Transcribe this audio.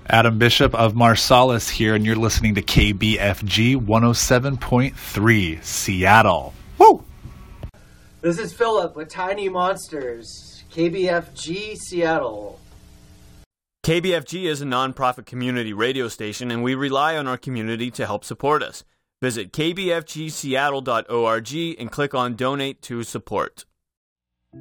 Adam Bishop of Marsalis here, and you're listening to KBFG 107.3 Seattle. Woo! This is Philip with Tiny Monsters, KBFG Seattle. KBFG is a non-profit community radio station, and we rely on our community to help support us. Visit kbfgseattle.org and click on Donate to Support.